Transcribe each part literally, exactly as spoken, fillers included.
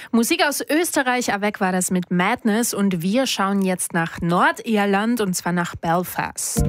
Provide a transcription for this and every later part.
Musik aus Österreich, Avec war das mit Madness und wir schauen jetzt nach Nordirland und zwar nach Belfast.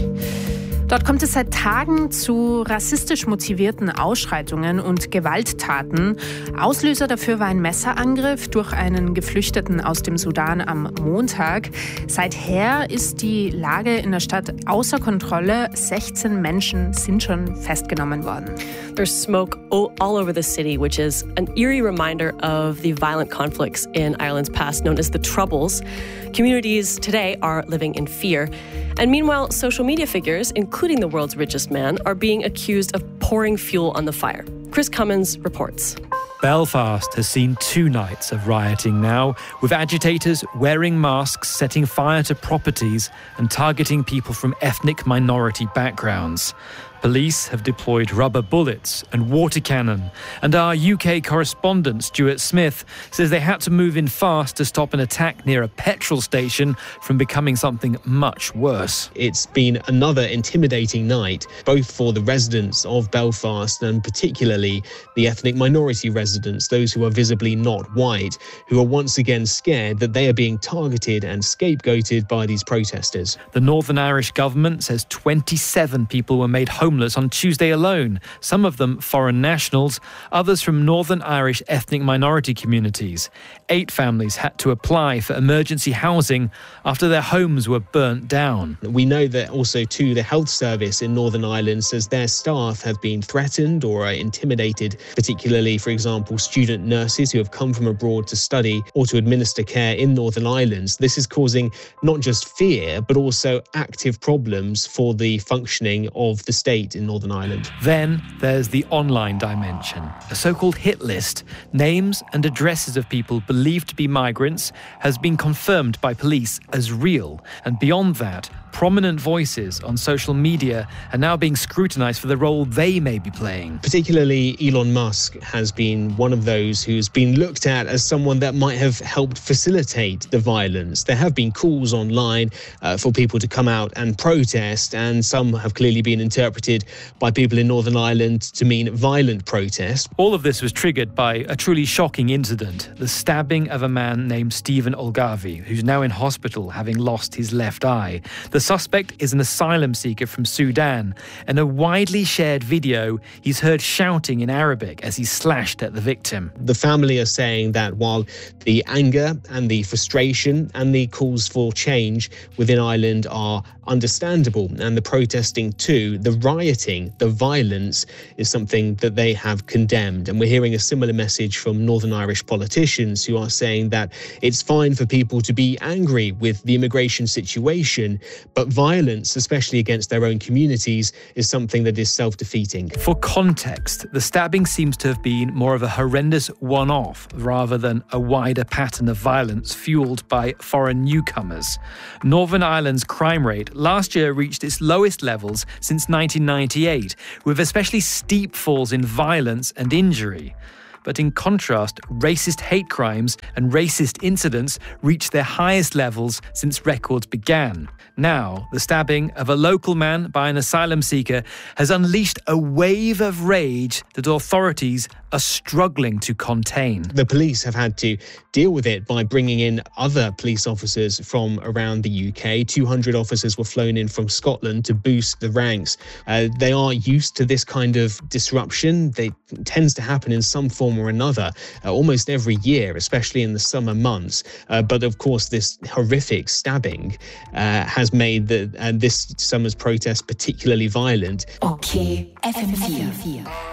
Dort kommt es seit Tagen zu rassistisch motivierten Ausschreitungen und Gewalttaten. Auslöser dafür war ein Messerangriff durch einen Geflüchteten aus dem Sudan am Montag. Seither ist die Lage in der Stadt außer Kontrolle. sechzehn Menschen sind schon festgenommen worden. There's smoke all over the city, which is an eerie reminder of the violent conflicts in Ireland's past, known as the Troubles. Communities today are living in fear. And meanwhile, social media figures, including the world's richest man, are being accused of pouring fuel on the fire. Chris Cummins reports. Belfast has seen two nights of rioting now, with agitators wearing masks, setting fire to properties and targeting people from ethnic minority backgrounds. Police have deployed rubber bullets and water cannon, and our U K correspondent Stuart Smith says they had to move in fast to stop an attack near a petrol station from becoming something much worse. It's been another intimidating night, both for the residents of Belfast and particularly the ethnic minority residents, those who are visibly not white, who are once again scared that they are being targeted and scapegoated by these protesters. The Northern Irish government says twenty-seven people were made homeless homeless on Tuesday alone, some of them foreign nationals, others from Northern Irish ethnic minority communities. Eight families had to apply for emergency housing after their homes were burnt down. We know that also too the health service in Northern Ireland says their staff have been threatened or are intimidated, particularly, for example, student nurses who have come from abroad to study or to administer care in Northern Ireland. This is causing not just fear, but also active problems for the functioning of the state in Northern Ireland. Then there's the online dimension, a so-called hit list. Names and addresses of people believed to be migrants has been confirmed by police as real. And beyond that, prominent voices on social media are now being scrutinised for the role they may be playing. Particularly Elon Musk has been one of those who's been looked at as someone that might have helped facilitate the violence. There have been calls online uh, for people to come out and protest, and some have clearly been interpreted by people in Northern Ireland to mean violent protest. All of this was triggered by a truly shocking incident, the stabbing of a man named Stephen Olgavi, who's now in hospital having lost his left eye. The suspect is an asylum seeker from Sudan. In a widely shared video, he's heard shouting in Arabic as he slashed at the victim. The family are saying that while the anger and the frustration and the calls for change within Ireland are understandable, and the protesting too, the rioting, the violence is something that they have condemned. And we're hearing a similar message from Northern Irish politicians who are saying that it's fine for people to be angry with the immigration situation, but violence, especially against their own communities, is something that is self-defeating. For context, the stabbing seems to have been more of a horrendous one-off rather than a wider pattern of violence fueled by foreign newcomers. Northern Ireland's crime rate last year reached its lowest levels since nineteen ninety-eight, with especially steep falls in violence and injury. But in contrast, racist hate crimes and racist incidents reached their highest levels since records began. Now, the stabbing of a local man by an asylum seeker has unleashed a wave of rage that authorities are struggling to contain. The police have had to deal with it by bringing in other police officers from around the U K. two hundred officers were flown in from Scotland to boost the ranks. Uh, they are used to this kind of disruption. They, it tends to happen in some form or another uh, almost every year, especially in the summer months. Uh, but of course, this horrific stabbing uh, has made the, uh, this summer's protest particularly violent. Okay, F M vier.